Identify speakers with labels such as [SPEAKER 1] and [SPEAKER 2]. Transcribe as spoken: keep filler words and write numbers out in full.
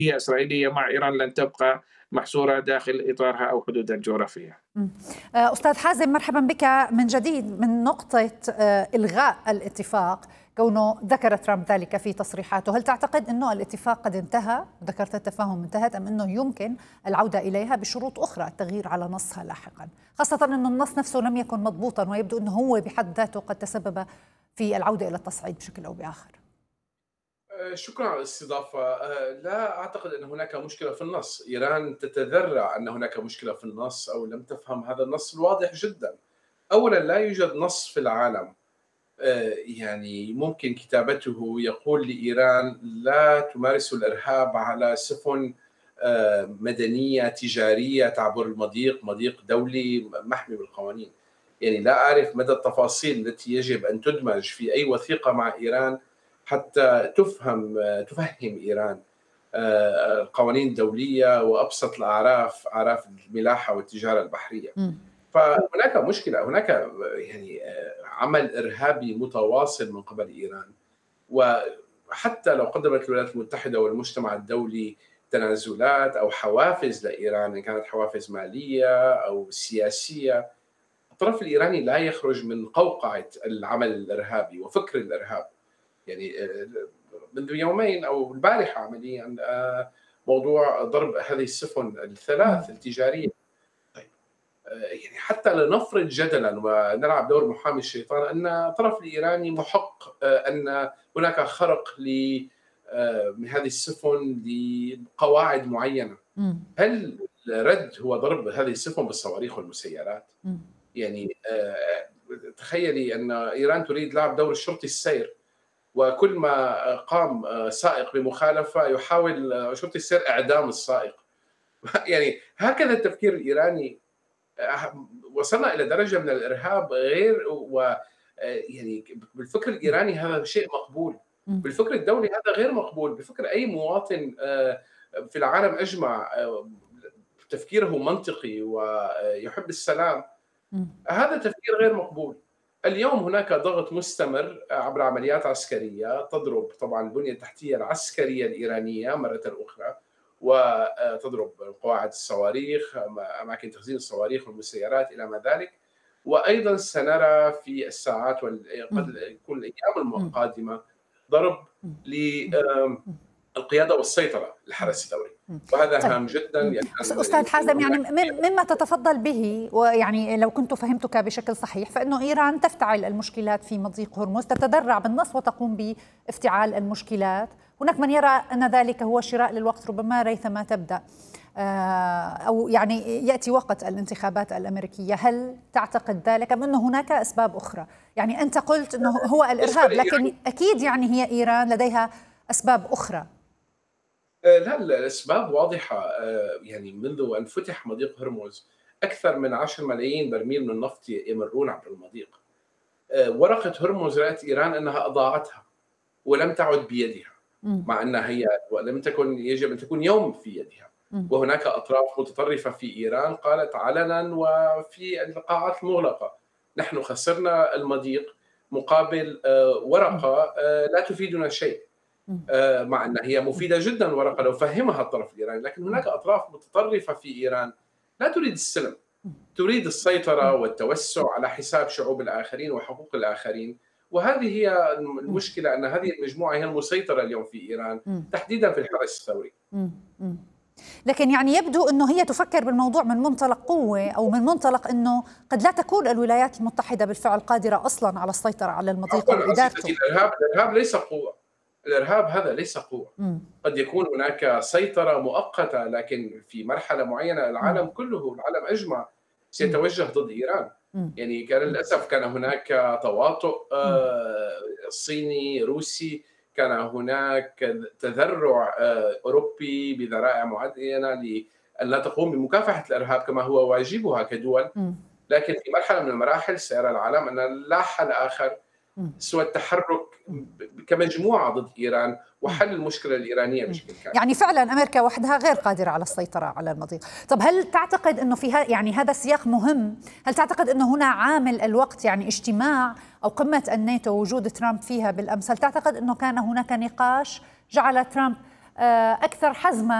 [SPEAKER 1] إسرائيلية مع إيران لن تبقى محصورة داخل إطارها أو حدودها الجغرافية.
[SPEAKER 2] أستاذ حازم، مرحبا بك من جديد. من نقطة إلغاء الاتفاق، كونه ذكر ترامب ذلك في تصريحاته، هل تعتقد أنه الاتفاق قد انتهى، ذكرت التفاهم انتهت، أم أنه يمكن العودة إليها بشروط أخرى، التغيير على نصها لاحقا، خاصة أن النص نفسه لم يكن مضبوطا ويبدو أنه هو بحد ذاته قد تسبب في العودة إلى التصعيد بشكل أو بآخر؟
[SPEAKER 3] شكرا على الاستضافة. لا أعتقد أن هناك مشكلة في النص. إيران تتذرع أن هناك مشكلة في النص أو لم تفهم هذا النص الواضح جدا. أولا، لا يوجد نص في العالم يعني ممكن كتابته يقول لإيران لا تمارس الإرهاب على سفن مدنية تجارية تعبر المضيق، مضيق دولي محمي بالقوانين. يعني لا أعرف مدى التفاصيل التي يجب أن تدمج في أي وثيقة مع إيران حتى تفهم تفهم إيران القوانين الدولية وأبسط الأعراف، أعراف الملاحة والتجارة البحرية. م. فهناك مشكلة، هناك يعني عمل إرهابي متواصل من قبل إيران، وحتى لو قدمت الولايات المتحدة والمجتمع الدولي تنازلات أو حوافز لإيران، إن كانت حوافز مالية أو سياسية، الطرف الإيراني لا يخرج من قوقعة العمل الإرهابي وفكر الإرهاب. يعني منذ يومين أو البارحة عمليا موضوع ضرب هذه السفن الثلاث التجارية. طيب يعني حتى لنفرض جدلا ونلعب دور محامي الشيطان أن الطرف الإيراني محق أن هناك خرق من هذه السفن لقواعد معينة، هل الرد هو ضرب هذه السفن بالصواريخ والمسيرات؟ يعني تخيلي أن إيران تريد لعب دور الشرطي السير، وكل ما قام سائق بمخالفة يحاول شرطي السير إعدام السائق. يعني هكذا التفكير الإيراني. وصلنا إلى درجة من الإرهاب غير، و يعني بالفكر الإيراني هذا شيء مقبول، بالفكر الدولي هذا غير مقبول، بفكر أي مواطن في العالم أجمع تفكيره منطقي ويحب السلام، هذا تفكير غير مقبول. اليوم هناك ضغط مستمر عبر عمليات عسكرية تضرب طبعا البنية التحتية العسكرية الإيرانية مرة أخرى، وتضرب قواعد الصواريخ، أماكن تخزين الصواريخ والمسيرات إلى ما ذلك. وأيضا سنرى في الساعات وقد يكون الأيام القادمة ضرب للقيادة والسيطرة للحرس الثوري، وهذا طيب. هام جدا. يعني
[SPEAKER 2] أستاذ حازم، يعني مما تتفضل به، ويعني لو كنت فهمتك بشكل صحيح، فإنه إيران تفتعل المشكلات في مضيق هرمز، تتذرع بالنص وتقوم بافتعال المشكلات. هناك من يرى أن ذلك هو شراء للوقت، ربما ريثما تبدأ أو يعني يأتي وقت الانتخابات الأمريكية. هل تعتقد ذلك أم أنه هناك أسباب أخرى؟ يعني أنت قلت أنه هو الإرهاب، لكن أكيد يعني هي إيران لديها أسباب أخرى.
[SPEAKER 3] لا، الأسباب واضحة. يعني منذ أن فتح مضيق هرمز أكثر من عشرة ملايين برميل من النفط يمرون عبر المضيق. ورقة هرمز رأت إيران أنها أضاعتها ولم تعد بيدها، مع أنها هي ولم تكن يجب أن تكون يوم في يدها. وهناك أطراف متطرفة في إيران قالت علنا وفي اللقاءات المغلقة نحن خسرنا المضيق مقابل ورقة لا تفيدنا شيء، مع أنها هي مفيدة جدا ورقة لو فهمها الطرف الإيراني. لكن هناك أطراف متطرفة في إيران لا تريد السلم، تريد السيطرة والتوسع على حساب شعوب الآخرين وحقوق الآخرين. وهذه هي المشكلة، أن هذه المجموعة هي المسيطرة اليوم في إيران تحديدا في الحرس الثوري.
[SPEAKER 2] لكن يعني يبدو أنه هي تفكر بالموضوع من منطلق قوة، أو من منطلق أنه قد لا تكون الولايات المتحدة بالفعل قادرة أصلا على السيطرة على المضيق وإدارته.
[SPEAKER 3] الإرهاب الإرهاب ليس قوة، الإرهاب هذا ليس قوة. قد يكون هناك سيطرة مؤقتة، لكن في مرحلة معينة العالم كله، العالم أجمع سيتوجه ضد إيران. يعني كان للأسف كان هناك تواطؤ صيني روسي، كان هناك تذرع أوروبي بذرائع معينة لأن لا تقوم بمكافحة الإرهاب كما هو واجبها كدول. لكن في مرحلة من المراحل سيرى العالم أن لا حل آخر سوى التحرك كمجموعة ضد إيران وحل المشكلة الإيرانية بشكل كامل.
[SPEAKER 2] يعني فعلا أمريكا وحدها غير قادرة على السيطرة على المضيق. طب هل تعتقد أنه في يعني هذا السياق مهم؟ هل تعتقد أنه هنا عامل الوقت، يعني اجتماع أو قمة الناتو وجود ترامب فيها بالأمس، هل تعتقد أنه كان هناك نقاش جعل ترامب أكثر حزما